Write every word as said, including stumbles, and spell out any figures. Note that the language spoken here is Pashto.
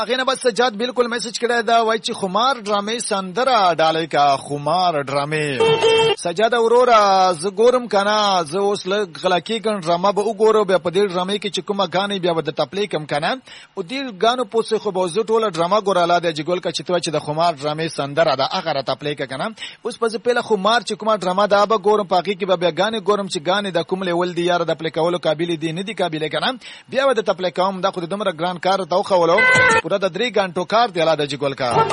داغه نه بس سجاد بالکل میسج کړی دا وای چې خمار ډرامې سندره ډالې کا خمار ډرامې سجاد اورورا ز ګورم کنه ز اوس لږ غلکی ګن ډرامه به وګورو بیا په دې ډرامې کې چې کومه غانې بیا د تپلې کم کنه او دې غانو پوسه خو به زه ټوله ډرامه ګوراله د جګول کا چې تو چې د خمار ډرامې سندره دا هغه را تپلې کنه اوس په پهله خمار چې کومه ډرامه دا به ګورم پاکي کې به بیا غانې ګورم چې غانې د کوم لیول دی یار د پلې کولو قابل دي نه دي قابل کنه بیا د تپلې کوم دا خو د دمر ګران کار ته خولو پورا د درې غنټو کار دی الاده جګول کا